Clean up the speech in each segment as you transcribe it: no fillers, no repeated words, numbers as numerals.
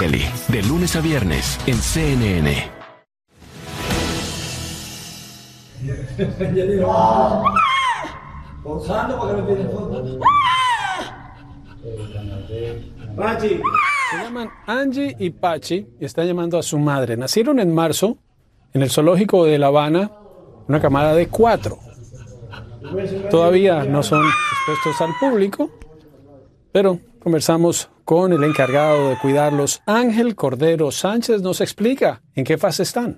Kelly, de lunes a viernes en CNN. Se llaman Angie y Pachi y están llamando a su madre. Nacieron en marzo en el zoológico de La Habana, una camada de 4. Todavía no son expuestos al público, pero conversamos con el encargado de cuidarlos. Ángel Cordero Sánchez nos explica en qué fase están.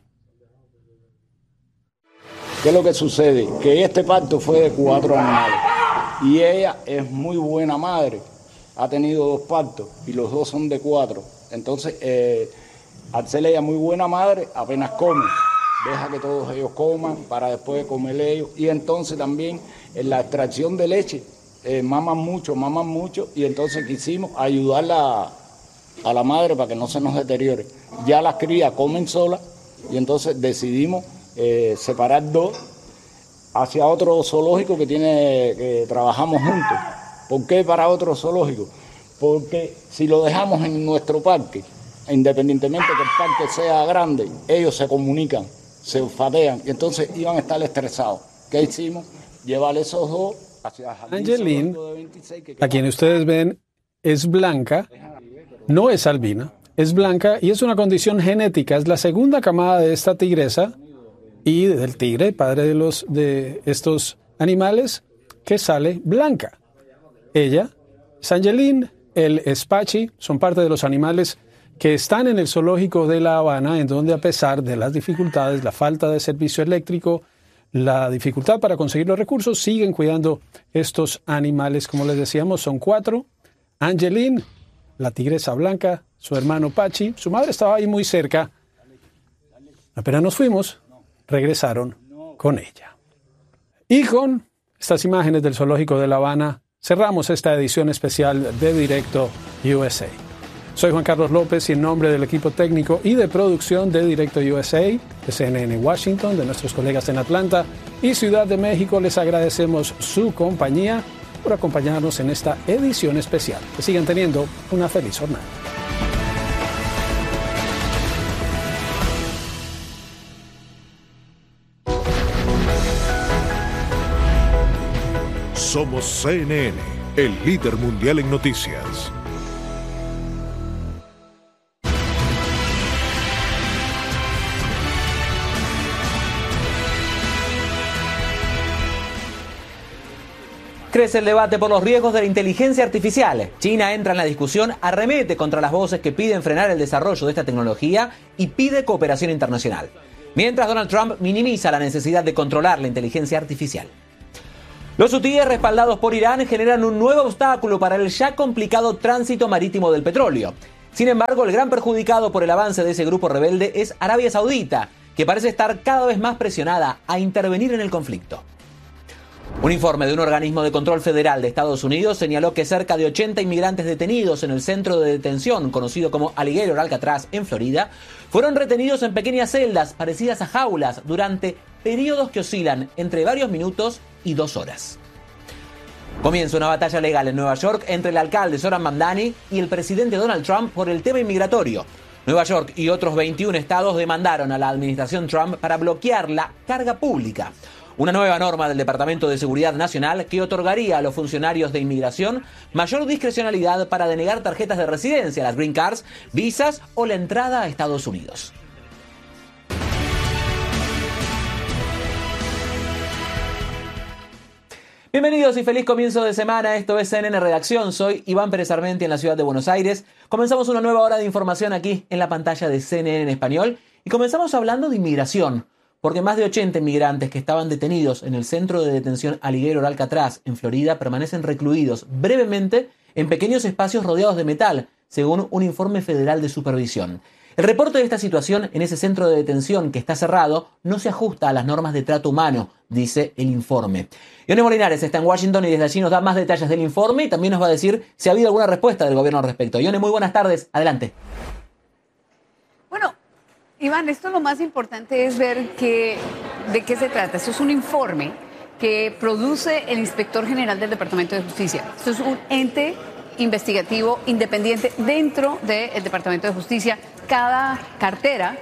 ¿Qué es lo que sucede? Que este parto fue de 4 animales y ella es muy buena madre. Ha tenido 2 partos y los 2 son de 4. Entonces, al ser ella muy buena madre, apenas come. Deja que todos ellos coman para después comer ellos. Y entonces también en la extracción de leche, maman mucho. Y entonces quisimos ayudarla a la madre para que no se nos deteriore. Ya las crías comen solas y entonces decidimos separar 2 hacia otro zoológico que trabajamos juntos. ¿Por qué para otro zoológico? Porque si lo dejamos en nuestro parque, independientemente que el parque sea grande, ellos se comunican, se olfatean y entonces iban a estar estresados. ¿Qué hicimos? Llevar esos 2 hacia Angeline, a quien ustedes ven, es blanca, no es albina, es blanca y es una condición genética. Es la segunda camada de esta tigresa y del tigre, padre de estos animales, que sale blanca. Ella es Angeline, él es Pachi, son parte de los animales que están en el zoológico de La Habana, en donde a pesar de las dificultades, la falta de servicio eléctrico, la dificultad para conseguir los recursos, siguen cuidando estos animales. Como les decíamos, son 4. Angeline, la tigresa blanca, su hermano Pachi, su madre estaba ahí muy cerca. Apenas nos fuimos, regresaron con ella. Y con estas imágenes del zoológico de La Habana, cerramos esta edición especial de Directo USA. Soy Juan Carlos López y en nombre del equipo técnico y de producción de Directo USA, de CNN Washington, de nuestros colegas en Atlanta y Ciudad de México, les agradecemos su compañía por acompañarnos en esta edición especial. Que sigan teniendo una feliz jornada. Somos CNN, el líder mundial en noticias. Crece el debate por los riesgos de la inteligencia artificial. China entra en la discusión, arremete contra las voces que piden frenar el desarrollo de esta tecnología y pide cooperación internacional. Mientras Donald Trump minimiza la necesidad de controlar la inteligencia artificial. Los hutíes respaldados por Irán generan un nuevo obstáculo para el ya complicado tránsito marítimo del petróleo. Sin embargo, el gran perjudicado por el avance de ese grupo rebelde es Arabia Saudita, que parece estar cada vez más presionada a intervenir en el conflicto. Un informe de un organismo de control federal de Estados Unidos señaló que cerca de 80 inmigrantes detenidos en el centro de detención conocido como Alligator Alcatraz en Florida fueron retenidos en pequeñas celdas parecidas a jaulas durante periodos que oscilan entre varios minutos y 2 horas. Comienza una batalla legal en Nueva York entre el alcalde Zohran Mamdani y el presidente Donald Trump por el tema inmigratorio. Nueva York y otros 21 estados demandaron a la administración Trump para bloquear la carga pública. Una nueva norma del Departamento de Seguridad Nacional que otorgaría a los funcionarios de inmigración mayor discrecionalidad para denegar tarjetas de residencia, las green cards, visas o la entrada a Estados Unidos. Bienvenidos y feliz comienzo de semana. Esto es CNN Redacción. Soy Iván Pérez Armenti en la ciudad de Buenos Aires. Comenzamos una nueva hora de información aquí en la pantalla de CNN en español y comenzamos hablando de inmigración. Porque más de 80 inmigrantes que estaban detenidos en el centro de detención Alligator Alcatraz en Florida permanecen recluidos brevemente en pequeños espacios rodeados de metal, según un informe federal de supervisión. El reporte de esta situación en ese centro de detención que está cerrado no se ajusta a las normas de trato humano, dice el informe. Ione Molinares está en Washington y desde allí nos da más detalles del informe y también nos va a decir si ha habido alguna respuesta del gobierno al respecto. Ione, muy buenas tardes. Adelante. Bueno, Iván, esto lo más importante es ver de qué se trata. Esto es un informe que produce el inspector general del Departamento de Justicia. Esto es un ente investigativo independiente dentro del Departamento de Justicia. Cada cartera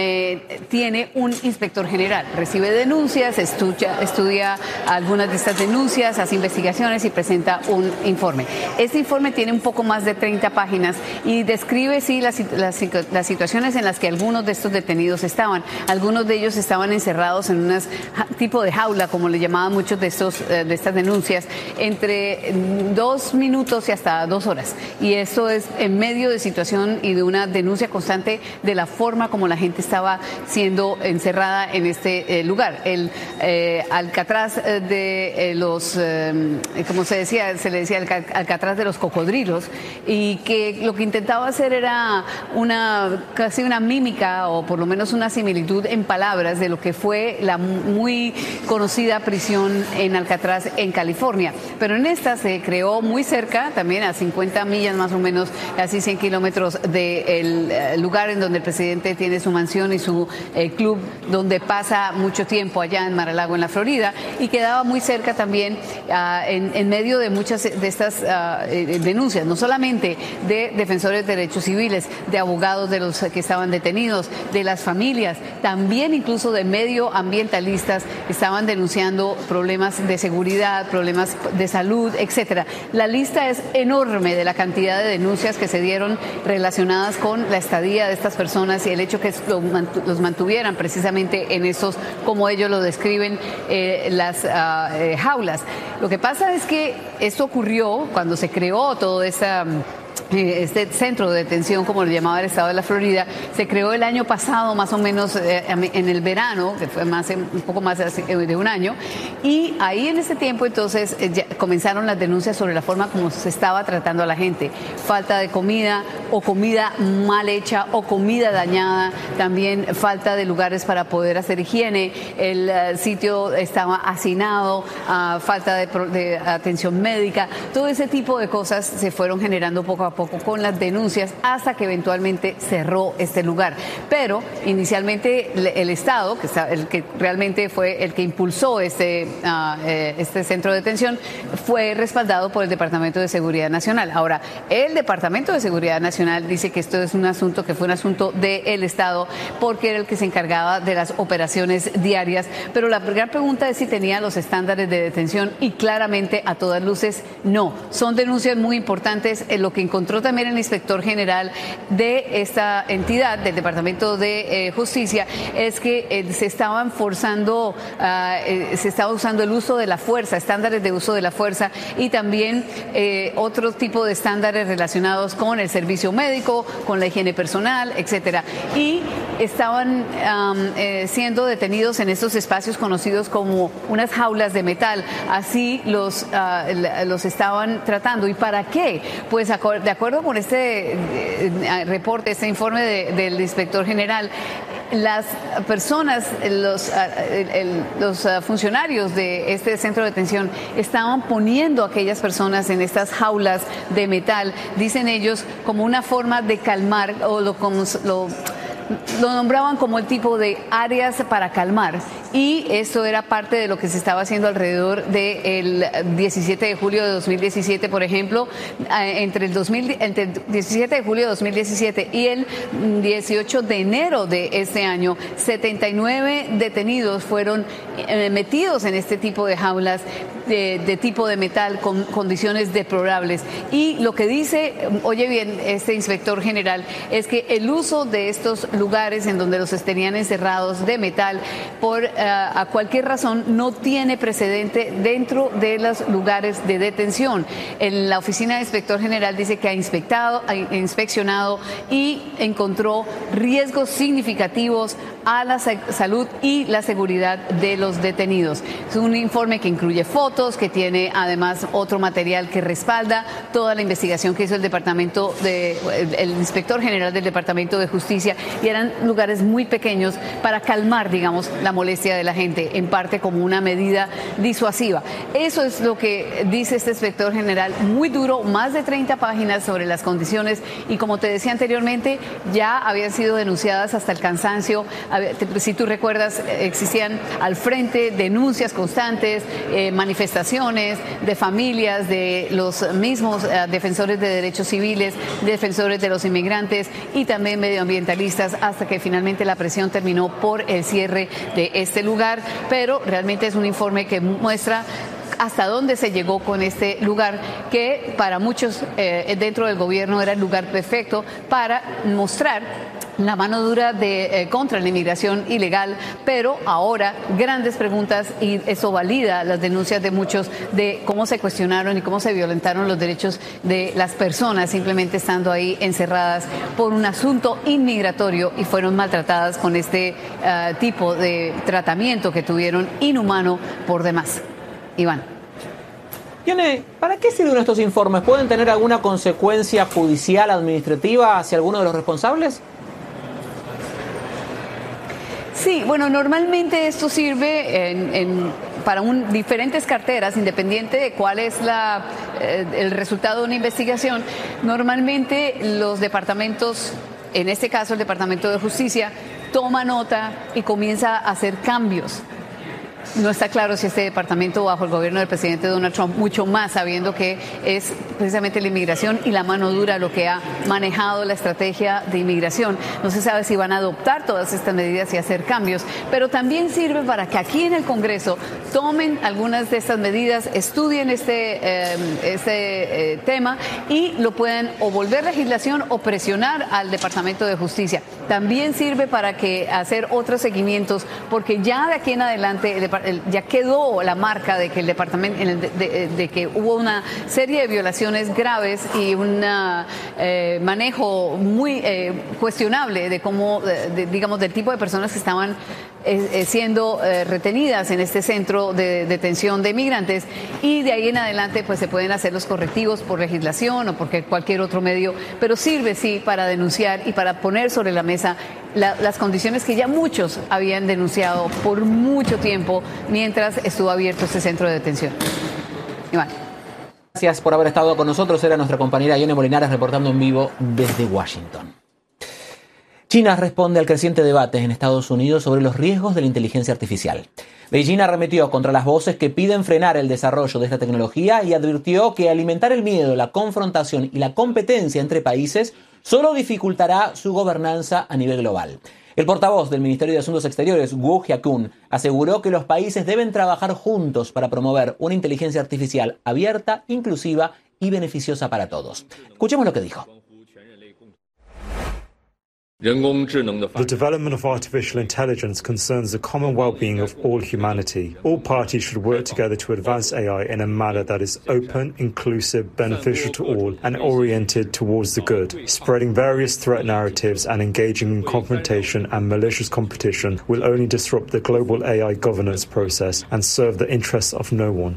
tiene un inspector general, recibe denuncias, estudia algunas de estas denuncias, hace investigaciones y presenta un informe. Este informe tiene un poco más de 30 páginas y describe sí las situaciones en las que algunos de estos detenidos estaban. Algunos de ellos estaban encerrados en un tipo de jaula, como le llamaban muchos de estas denuncias, entre 2 minutos y hasta 2 horas. Y esto es en medio de situación y de una denuncia constante de la forma como la gente estaba siendo encerrada en este lugar. El Alcatraz de los, como se le decía el Alcatraz de los cocodrilos, y que lo que intentaba hacer era casi una mímica o por lo menos una similitud en palabras de lo que fue la muy conocida prisión en Alcatraz en California. Pero en esta se creó muy cerca, también a 50 millas más o menos, casi 100 kilómetros del lugar en donde el presidente tiene su mansión y su club, donde pasa mucho tiempo allá en Mar-a-Lago, en la Florida, y quedaba muy cerca también en medio de muchas de estas denuncias, no solamente de defensores de derechos civiles, de abogados de los que estaban detenidos, de las familias, también incluso de medioambientalistas estaban denunciando problemas de seguridad, problemas de salud, etcétera. La lista es enorme de la cantidad de denuncias que se dieron relacionadas con la estadía de estas personas y el hecho que los mantuvieran precisamente en esos, como ellos lo describen, las jaulas. Lo que pasa es que esto ocurrió cuando se creó todo este centro de detención, como lo llamaba el estado de la Florida, se creó el año pasado, más o menos en el verano, que fue un poco más de un año, y ahí en ese tiempo entonces ya comenzaron las denuncias sobre la forma como se estaba tratando a la gente, falta de comida o comida mal hecha o comida dañada, también falta de lugares para poder hacer higiene, el sitio estaba hacinado, falta de atención médica, todo ese tipo de cosas se fueron generando poco a poco con las denuncias hasta que eventualmente cerró este lugar. Pero inicialmente el Estado, el que realmente fue el que impulsó este centro de detención, fue respaldado por el Departamento de Seguridad Nacional. Ahora, el Departamento de Seguridad Nacional dice que esto es un asunto que fue un asunto del Estado porque era el que se encargaba de las operaciones diarias, pero la gran pregunta es si tenía los estándares de detención y claramente a todas luces no. Son denuncias muy importantes. Lo que encontró también el inspector general de esta entidad, del Departamento de Justicia, es que se estaba usando el uso de la fuerza, estándares de uso de la fuerza y también otro tipo de estándares relacionados con el servicio médico, con la higiene personal, etcétera. Y estaban siendo detenidos en estos espacios conocidos como unas jaulas de metal. Así los estaban tratando. ¿Y para qué? Pues de acuerdo con este reporte, este informe del inspector general, las personas, los funcionarios de este centro de detención estaban poniendo a aquellas personas en estas jaulas de metal, dicen ellos, como una forma de calmar, o lo nombraban como el tipo de áreas para calmar, y esto era parte de lo que se estaba haciendo alrededor del 17 de julio de 2017, por ejemplo. Entre el 17 de julio de 2017 y el 18 de enero de este año, 79 detenidos fueron metidos en este tipo de jaulas de tipo de metal con condiciones deplorables. Y lo que dice, oye bien, este inspector general, es que el uso de estos lugares en donde los tenían encerrados de metal por a cualquier razón no tiene precedente dentro de los lugares de detención. En la oficina del inspector general dice que ha inspeccionado y encontró riesgos significativos a la salud y la seguridad de los detenidos. Es un informe que incluye fotos, que tiene además otro material que respalda toda la investigación que hizo el inspector general del Departamento de Justicia, y eran lugares muy pequeños para calmar, digamos, la molestia de la gente, en parte como una medida disuasiva. Eso es lo que dice este inspector general, muy duro, más de 30 páginas sobre las condiciones, y como te decía anteriormente, ya habían sido denunciadas hasta el cansancio. Si tú recuerdas, existían al frente denuncias constantes, manifestaciones manifestaciones de familias, de los mismos defensores de derechos civiles, defensores de los inmigrantes y también medioambientalistas, hasta que finalmente la presión terminó por el cierre de este lugar. Pero realmente es un informe que muestra hasta dónde se llegó con este lugar, que para muchos dentro del gobierno era el lugar perfecto para mostrar la mano dura contra la inmigración ilegal, pero ahora grandes preguntas, y eso valida las denuncias de muchos de cómo se cuestionaron y cómo se violentaron los derechos de las personas simplemente estando ahí encerradas por un asunto inmigratorio y fueron maltratadas con este tipo de tratamiento que tuvieron inhumano por demás. Iván. Yone, ¿para qué sirven estos informes? ¿Pueden tener alguna consecuencia judicial, administrativa hacia alguno de los responsables? Sí, bueno, normalmente esto sirve para diferentes carteras, independiente de cuál es el resultado de una investigación. Normalmente los departamentos, en este caso el Departamento de Justicia, toma nota y comienza a hacer cambios. No está claro si este departamento bajo el gobierno del presidente Donald Trump, mucho más sabiendo que es precisamente la inmigración y la mano dura lo que ha manejado la estrategia de inmigración. No se sabe si van a adoptar todas estas medidas y hacer cambios, pero también sirve para que aquí en el Congreso tomen algunas de estas medidas, estudien este tema y lo puedan o volver legislación o presionar al Departamento de Justicia. También sirve para que hacer otros seguimientos, porque ya de aquí en adelante ya quedó la marca de que el departamento, de que hubo una serie de violaciones graves y un manejo muy cuestionable de cómo, digamos, del tipo de personas que estaban siendo retenidas en este centro de detención de inmigrantes, y de ahí en adelante pues se pueden hacer los correctivos por legislación o por cualquier otro medio, pero sirve sí para denunciar y para poner sobre la mesa las condiciones que ya muchos habían denunciado por mucho tiempo mientras estuvo abierto este centro de detención. Iván. Gracias por haber estado con nosotros. Era nuestra compañera Yone Molinares reportando en vivo desde Washington. China responde al creciente debate en Estados Unidos sobre los riesgos de la inteligencia artificial. Beijing arremetió contra las voces que piden frenar el desarrollo de esta tecnología y advirtió que alimentar el miedo, la confrontación y la competencia entre países solo dificultará su gobernanza a nivel global. El portavoz del Ministerio de Asuntos Exteriores, Wu Jiakun, aseguró que los países deben trabajar juntos para promover una inteligencia artificial abierta, inclusiva y beneficiosa para todos. Escuchemos lo que dijo. The development of artificial intelligence concerns the common well-being of all humanity. All parties should work together to advance AI in a manner that is open, inclusive, beneficial to all, and oriented towards the good. Spreading various threat narratives and engaging in confrontation and malicious competition will only disrupt the global AI governance process and serve the interests of no one.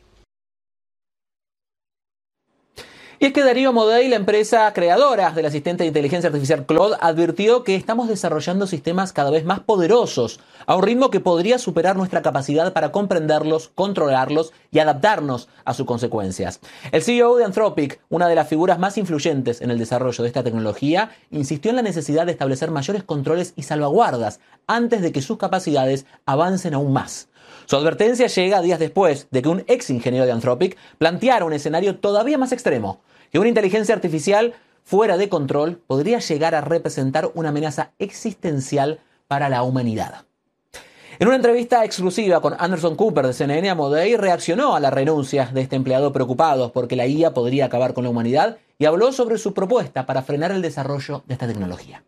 Y es que Darío Modei, la empresa creadora del asistente de inteligencia artificial Claude, advirtió que estamos desarrollando sistemas cada vez más poderosos, a un ritmo que podría superar nuestra capacidad para comprenderlos, controlarlos y adaptarnos a sus consecuencias. El CEO de Anthropic, una de las figuras más influyentes en el desarrollo de esta tecnología, insistió en la necesidad de establecer mayores controles y salvaguardas antes de que sus capacidades avancen aún más. Su advertencia llega días después de que un ex ingeniero de Anthropic planteara un escenario todavía más extremo, que una inteligencia artificial fuera de control podría llegar a representar una amenaza existencial para la humanidad. En una entrevista exclusiva con Anderson Cooper de CNN, Modei reaccionó a la renuncia de este empleado preocupado porque la IA podría acabar con la humanidad y habló sobre su propuesta para frenar el desarrollo de esta tecnología.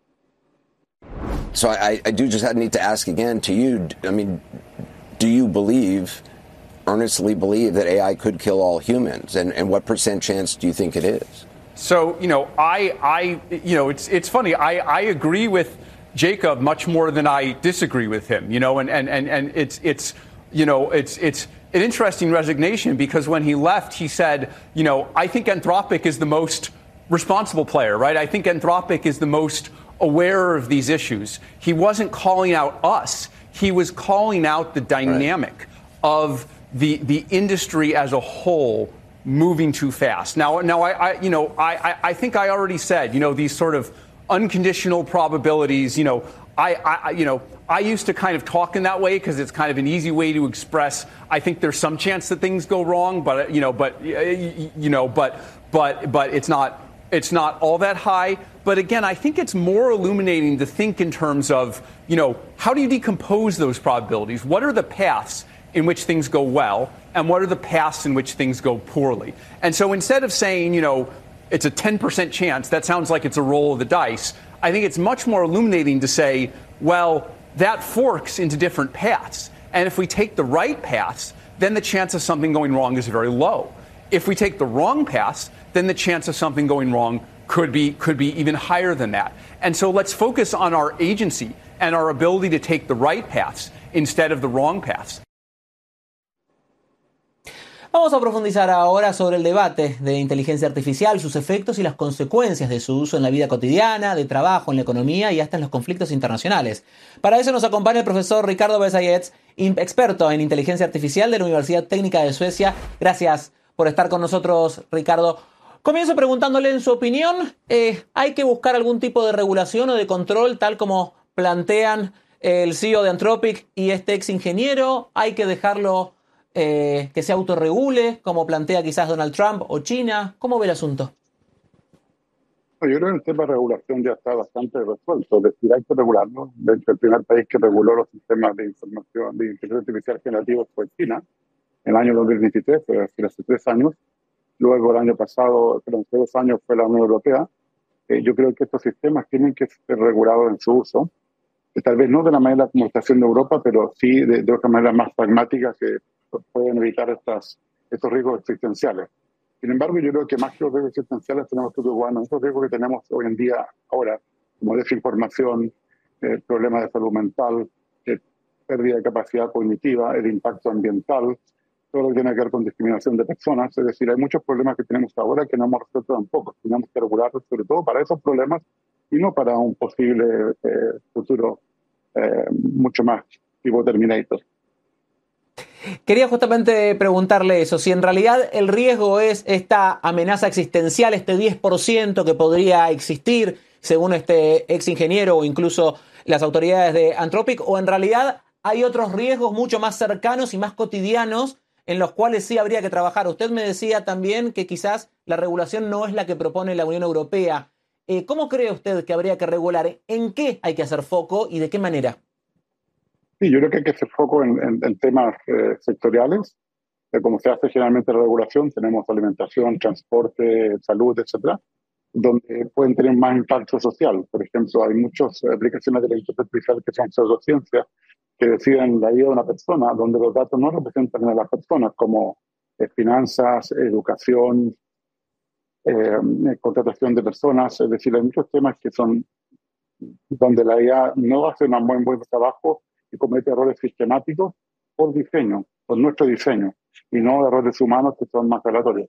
So I do just need to ask again to you, I mean, do you earnestly believe that AI could kill all humans, and what % chance do you think it is? So, it's funny. I agree with Jacob much more than I disagree with him, and it's an interesting resignation, because when he left, he said, I think Anthropic is the most responsible player, right? I think Anthropic is the most aware of these issues. He wasn't calling out us. He was calling out the dynamic of the industry as a whole moving too fast. Now I think I already said, these sort of unconditional probabilities, I used to kind of talk in that way because it's kind of an easy way to express. I think there's some chance that things go wrong, but it's not all that high. But again, I think it's more illuminating to think in terms of, how do you decompose those probabilities? What are the paths in which things go well, and what are the paths in which things go poorly? And so instead of saying, it's a 10% chance, that sounds like it's a roll of the dice. I think it's much more illuminating to say, well, that forks into different paths. And if we take the right paths, then the chance of something going wrong is very low. If we take the wrong paths, then the chance of something going wrong could be even higher than that. And so let's focus on our agency and our ability to take the right paths instead of the wrong paths. Vamos a profundizar ahora sobre el debate de inteligencia artificial, sus efectos y las consecuencias de su uso en la vida cotidiana, de trabajo, en la economía y hasta en los conflictos internacionales. Para eso nos acompaña el profesor Ricardo Besagetz, experto en inteligencia artificial de la Universidad Técnica de Suecia. Gracias por estar con nosotros, Ricardo. Comienzo preguntándole, en su opinión, ¿hay que buscar algún tipo de regulación o de control tal como plantean el CEO de Anthropic y este ex ingeniero? ¿Hay que dejarlo que se autorregule, como plantea quizás Donald Trump o China? ¿Cómo ve el asunto? Yo creo que el tema de regulación ya está bastante resuelto, es decir, hay que regularlo. De hecho, el primer país que reguló los sistemas de información de inteligencia artificial generativos fue China, en el año 2023, es decir, hace 3 años. Luego, el año pasado, hace 2 años, fue la Unión Europea. Yo creo que estos sistemas tienen que ser regulados en su uso, tal vez no de la manera como está haciendo Europa, pero sí de otra manera más pragmática que pueden evitar estos riesgos existenciales. Sin embargo, yo creo que más que los riesgos existenciales tenemos que preocuparnos de esos riesgos que tenemos hoy en día, ahora, como desinformación, problemas de salud mental, pérdida de capacidad cognitiva, el impacto ambiental, todo lo que tiene que ver con discriminación de personas. Es decir, hay muchos problemas que tenemos ahora que no hemos resuelto tampoco. Tenemos que regularlos sobre todo para esos problemas y no para un posible futuro mucho más tipo Terminator. Quería justamente preguntarle eso, si en realidad el riesgo es esta amenaza existencial, este 10% que podría existir, según este ex ingeniero o incluso las autoridades de Anthropic, o en realidad hay otros riesgos mucho más cercanos y más cotidianos en los cuales sí habría que trabajar. Usted me decía también que quizás la regulación no es la que propone la Unión Europea. ¿Cómo cree usted que habría que regular? ¿En qué hay que hacer foco y de qué manera? Sí, yo creo que hay que hacer foco en temas sectoriales, como se hace generalmente la regulación. Tenemos alimentación, transporte, salud, etcétera, donde pueden tener más impacto social. Por ejemplo, hay muchas aplicaciones de la inteligencia artificial que son pseudociencias, que deciden la vida de una persona, donde los datos no representan a las personas, como finanzas, educación, contratación de personas. Es decir, hay muchos temas que son donde la IA no hace un buen trabajo y comete errores sistemáticos por diseño, por nuestro diseño, y no errores humanos que son más aleatorios.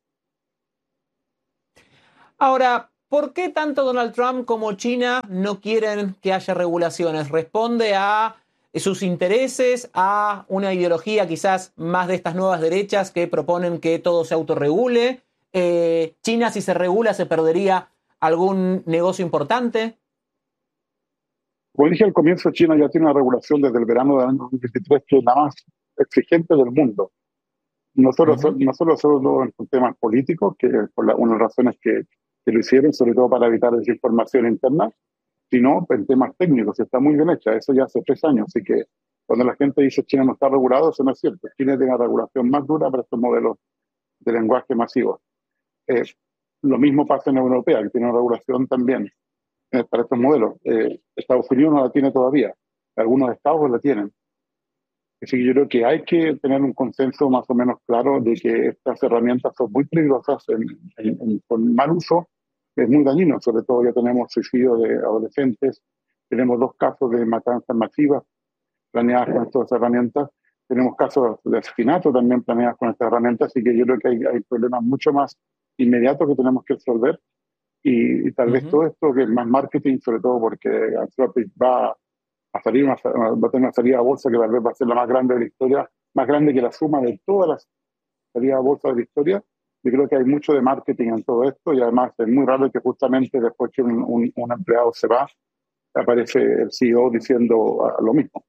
Ahora, ¿por qué tanto Donald Trump como China no quieren que haya regulaciones? ¿Responde a sus intereses, a una ideología quizás más de estas nuevas derechas que proponen que todo se autorregule? ¿China, si se regula, se perdería algún negocio importante? Como dije al comienzo, China ya tiene una regulación desde el verano del año 2023 que es la más exigente del mundo. No solo en temas políticos, que por unas razones que lo hicieron, sobre todo para evitar desinformación interna, sino en temas técnicos. Está muy bien hecha, eso ya hace 3 años. Así que cuando la gente dice China no está regulado, eso no es cierto. China tiene una regulación más dura para estos modelos de lenguaje masivo. Lo mismo pasa en la Unión Europea, que tiene una regulación también para estos modelos. Estados Unidos no la tiene todavía, algunos estados la tienen. Así que yo creo que hay que tener un consenso más o menos claro de que estas herramientas son muy peligrosas con mal uso, es muy dañino. Sobre todo ya tenemos suicidio de adolescentes, tenemos 2 casos de matanzas masivas planeadas con estas herramientas, tenemos casos de asesinato también planeadas con estas herramientas, así que yo creo que hay problemas mucho más inmediatos que tenemos que resolver. Y tal vez todo esto que es más marketing, sobre todo porque Anthropic va a tener una salida a bolsa que tal vez va a ser la más grande de la historia, más grande que la suma de todas las salidas a bolsa de la historia. Yo creo que hay mucho de marketing en todo esto y además es muy raro que justamente después que un empleado se va, aparece el CEO diciendo lo mismo.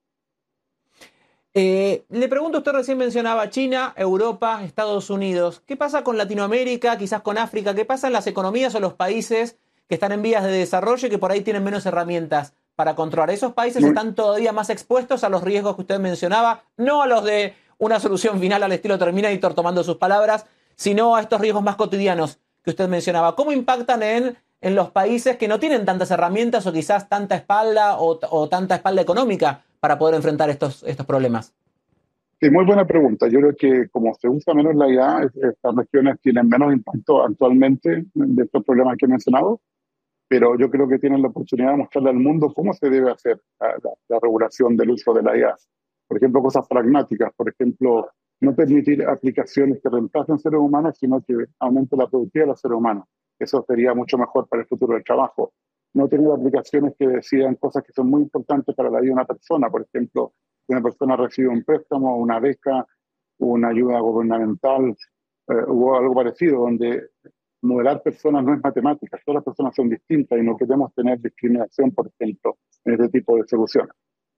Le pregunto, usted recién mencionaba China, Europa, Estados Unidos. ¿Qué pasa con Latinoamérica, quizás con África? ¿Qué pasa en las economías o los países que están en vías de desarrollo y que por ahí tienen menos herramientas para controlar? ¿Esos países están todavía más expuestos a los riesgos que usted mencionaba? No a los de una solución final al estilo Terminator, tomando sus palabras, sino a estos riesgos más cotidianos que usted mencionaba. ¿Cómo impactan en los países que no tienen tantas herramientas o quizás tanta espalda o tanta espalda económica para poder enfrentar estos problemas? Sí, muy buena pregunta. Yo creo que como se usa menos la IA, estas regiones tienen menos impacto actualmente de estos problemas que he mencionado, pero yo creo que tienen la oportunidad de mostrarle al mundo cómo se debe hacer la regulación del uso de la IA. Por ejemplo, cosas pragmáticas, por ejemplo, no permitir aplicaciones que reemplacen seres humanos, sino que aumenten la productividad de los seres humanos. Eso sería mucho mejor para el futuro del trabajo. No tener aplicaciones que decidan cosas que son muy importantes para la vida de una persona. Por ejemplo, si una persona recibe un préstamo, una beca, una ayuda gubernamental o algo parecido, donde modelar personas no es matemática. Todas las personas son distintas y no queremos tener discriminación, por ejemplo, en este tipo de soluciones.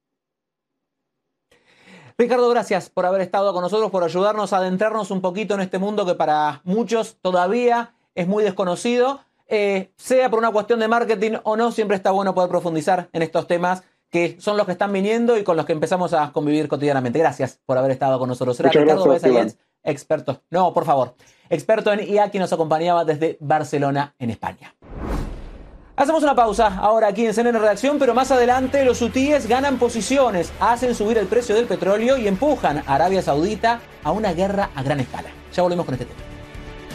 Ricardo, gracias por haber estado con nosotros, por ayudarnos a adentrarnos un poquito en este mundo que para muchos todavía es muy desconocido. Sea por una cuestión de marketing o no, siempre está bueno poder profundizar en estos temas que son los que están viniendo y con los que empezamos a convivir cotidianamente. Gracias por haber estado con nosotros. Era Ricardo Besaguens, experto. No, por favor. Experto en IA, quien nos acompañaba desde Barcelona, en España. Hacemos una pausa ahora aquí en CNN Redacción, pero más adelante los hutíes ganan posiciones, hacen subir el precio del petróleo y empujan a Arabia Saudita a una guerra a gran escala. Ya volvemos con este tema.